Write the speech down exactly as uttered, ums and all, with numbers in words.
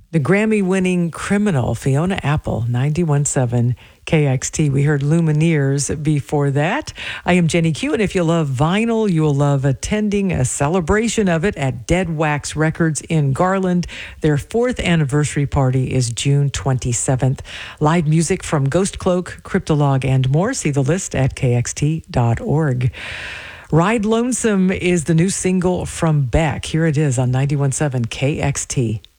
The Grammy-winning Criminal, Fiona Apple, ninety-one point seven K X T. We heard Lumineers before that. I am Jenny Q, and if you love vinyl, you'll love attending a celebration of it at Dead Wax Records in Garland. Their fourth anniversary party is June twenty-seventh. Live music from Ghost Cloak, Cryptolog, and more. See the list at K X T dot org. Ride Lonesome is the new single from Beck. Here it is on ninety-one point seven K X T.